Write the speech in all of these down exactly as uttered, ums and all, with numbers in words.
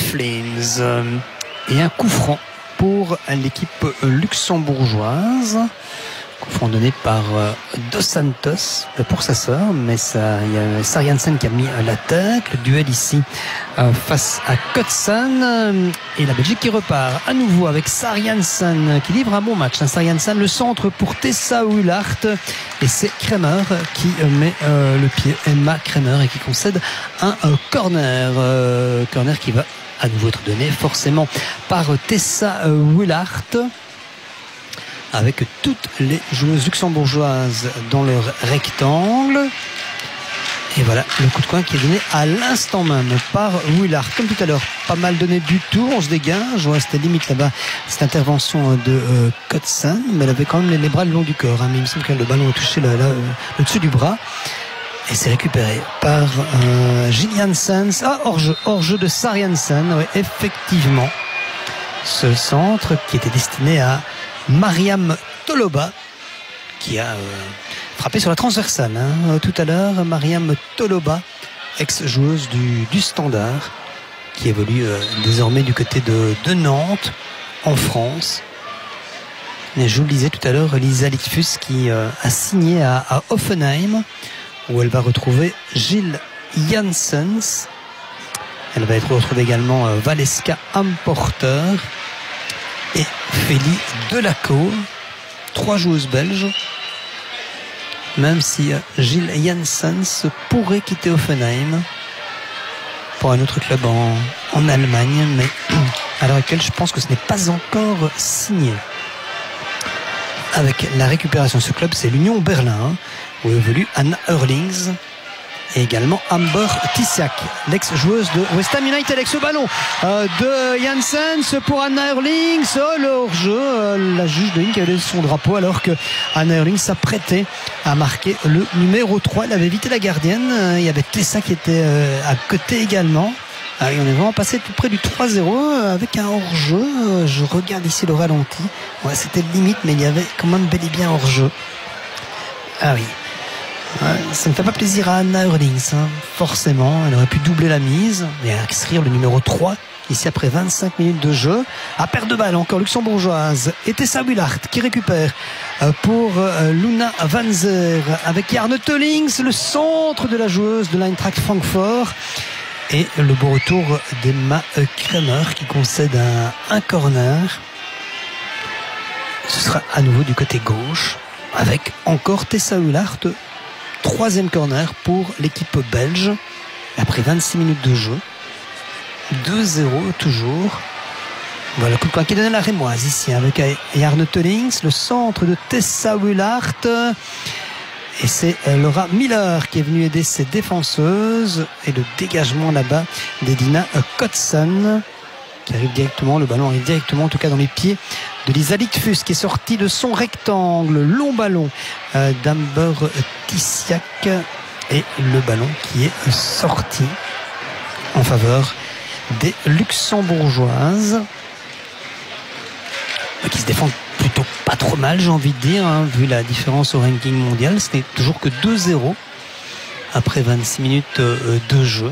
Flames. Et un coup franc pour l'équipe luxembourgeoise. Coup franc donné par Dos Santos pour sa sœur, mais ça, il y a Sariansen qui a mis la tête. Le duel ici face à Kotsan, et la Belgique qui repart à nouveau avec Sariansen qui livre un bon match. Sariansen, le centre pour Tessa Willart, et c'est Kremer qui met euh, le pied, Emma Kremer, et qui concède un euh, corner, euh, corner qui va à nouveau être donné forcément par Tessa Willart, avec toutes les joueuses luxembourgeoises dans leur rectangle. Et voilà le coup de coin qui est donné à l'instant même par Willart. Comme tout à l'heure, pas mal donné du tout, on se dégage. Ouais, c'était limite là-bas cette intervention de euh, Kotsan, mais elle avait quand même les, les bras le long du corps, hein. Mais il me semble que le ballon a touché là, là, euh, le dessus du bras. Et c'est récupéré par euh, Gillian Sands. Ah, hors-jeu, hors-jeu de Sariansen. Ouais, effectivement. Ce centre qui était destiné à Mariam Toloba, qui a euh, frappé sur la transversale, hein. Tout à l'heure, Mariam Toloba, ex-joueuse du, du Standard, qui évolue euh, désormais du côté de, de Nantes, en France. Et je vous le disais tout à l'heure, Lisa Litfus qui euh, a signé à, à Offenheim, où elle va retrouver Gilles Janssens. Elle va être retrouvée également euh, Valeska Amporter et Félie Delacour, trois joueuses belges, même si euh, Gilles Janssens pourrait quitter Offenheim pour un autre club en, en Allemagne, mais à l'heure actuelle je pense que ce n'est pas encore signé. Avec la récupération de ce club, c'est l'Union Berlin, où évolue Anna Hurlings et également Amber Tissiak, l'ex-joueuse de West Ham United, avec ce ballon euh, de Janssens pour Anna Hurlings. Oh, le hors-jeu, euh, la juge de ligne qui avait laissé son drapeau alors que Anna Hurlings s'apprêtait à marquer le numéro trois. Elle avait évité la gardienne. Il y avait Tessa qui était euh, à côté également. Ah oui, on est vraiment passé tout près du trois zéro avec un hors-jeu. Je regarde ici le ralenti. Ouais, c'était limite, mais il y avait quand même bel et bien hors-jeu. Ah oui. Ouais, ça ne fait pas plaisir à Anna Hurlings, hein. Forcément, elle aurait pu doubler la mise et inscrire le numéro trois ici après vingt-cinq minutes de jeu. À perte de balle encore luxembourgeoise, et Tessa Willart qui récupère pour Luna Vanzer avec Jarne Teulings, le centre de la joueuse de l'Eintracht Francfort, et le beau retour d'Emma Kremer qui concède un, un corner. Ce sera à nouveau du côté gauche avec encore Tessa Willart. Troisième corner pour l'équipe belge après vingt-six minutes de jeu. deux zéro toujours. Voilà le coup de poing qui donne à la Rémoise ici avec Jarne Teulings, le centre de Tessa Willart, et c'est Laura Miller qui est venue aider ses défenseuses, et le dégagement là-bas d'Edina Kotsan qui arrive directement, le ballon arrive directement en tout cas dans les pieds de Lisa Litfus qui est sortie de son rectangle, long ballon euh, d'Amber Tissiak, et le ballon qui est sorti en faveur des luxembourgeoises qui se défendent plutôt pas trop mal, j'ai envie de dire, hein, vu la différence au ranking mondial. Ce n'est toujours que deux zéro après vingt-six minutes euh, de jeu,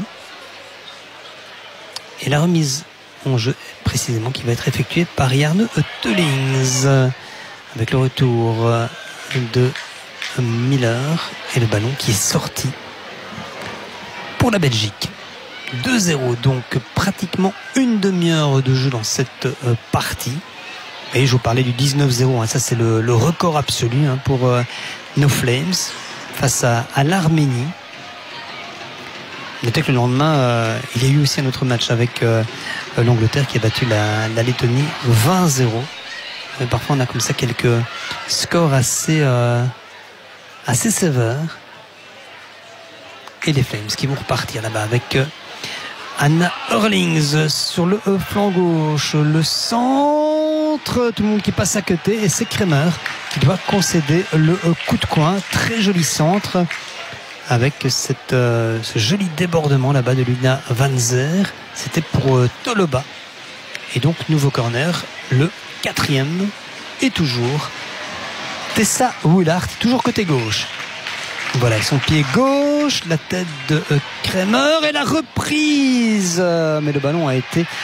et la remise en jeu précisément qui va être effectué par Jarne Teulings avec le retour de Miller et le ballon qui est sorti pour la Belgique. deux zéro, donc pratiquement une demi-heure de jeu dans cette partie, et je vous parlais du dix-neuf zéro, hein, ça c'est le, le record absolu, hein, pour euh, nos Flames face à, à l'Arménie. Notez que le lendemain, euh, il y a eu aussi un autre match avec euh, l'Angleterre qui a battu la, la Lettonie vingt zéro. Mais parfois, on a comme ça quelques scores assez, euh, assez sévères. Et les Flames qui vont repartir là-bas avec euh, Anna Hurlings sur le euh, flanc gauche. Le centre, tout le monde qui passe à côté, et c'est Kremer qui doit concéder le euh, coup de coin. Très joli centre, avec cette, euh, ce joli débordement là-bas de Luna Vanzer. C'était pour euh, Toloba. Et donc nouveau corner, le quatrième, et toujours Tessa Willart, toujours côté gauche. Voilà, avec son pied gauche, la tête de euh, Kremer, et la reprise, euh, mais le ballon a été